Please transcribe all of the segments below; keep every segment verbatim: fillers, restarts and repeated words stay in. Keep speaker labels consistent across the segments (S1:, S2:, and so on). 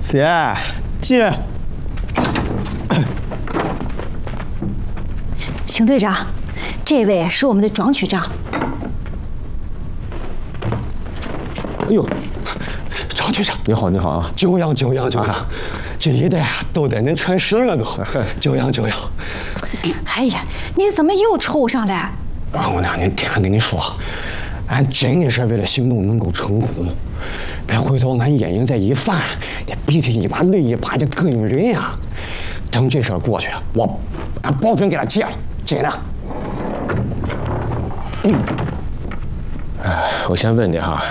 S1: 姐，姐。
S2: 邢队长，这位是我们的庄区长。
S1: 哎呦，庄区长，你好，你好啊！
S3: 久仰久仰久仰，这一代啊都得恁传十了都，久仰久仰。
S2: 哎呀，你怎么又抽上来？
S3: 王姑娘，你听俺跟你说，俺真的是为了行动能够成功。哎，回头俺眼影再一翻，这鼻涕一把泪一把，这膈应人呀。等这事儿过去，我俺保准给他戒了，真的。
S1: 嗯。哎，我先问你哈，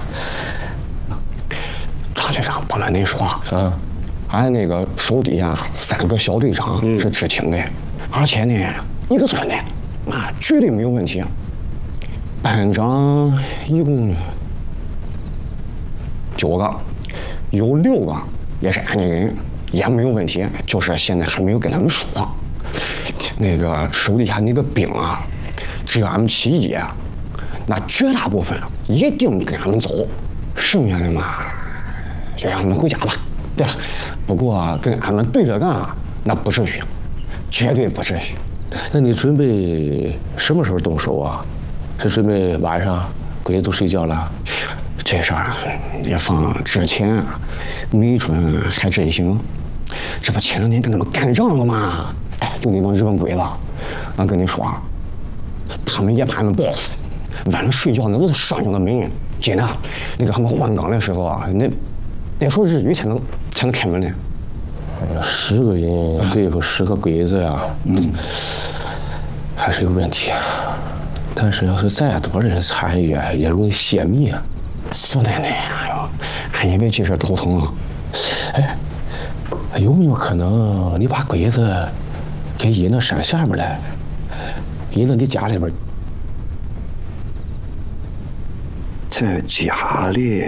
S3: 张局长，不瞒您说啊，
S1: 啊，
S3: 俺那个手底下三个小队长是知情的，嗯、而且呢，一个村的，啊，绝对没有问题。班长一共九个，有六个也是俺的人，也没有问题，就是现在还没有跟他们说。那个手底下那个兵啊，只要俺们起义，那绝大部分一定跟俺们走，剩下的嘛，就让他们回家吧。对了，不过跟俺们对着干，那不至于，绝对不至于。
S1: 那你准备什么时候动手啊？是准备晚上鬼子都睡觉了？
S3: 这事儿也放之前啊，没准还真行。这不前两天跟他们干仗了吗？哎，就那帮日本鬼子，俺跟你说，他们也把俺们报复。晚上睡觉那都是拴上的门，真的。那个他们换岗的时候啊，那得说日语才能才能开门呢。
S1: 哎呀，十个人对付十个鬼子呀，嗯，还是有问题。但是要是再多人参与，也容易泄密啊。
S3: 是的呢，哎呦，俺也为这事头疼啊。
S1: 哎，有没有可能你把鬼子给引到山下面来，引到你家里边？
S3: 在家里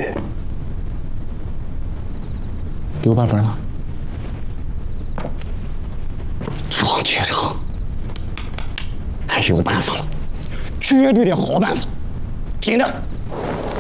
S1: 有办法了？
S3: 庄局长，俺有办法了，绝对的好办法，真的。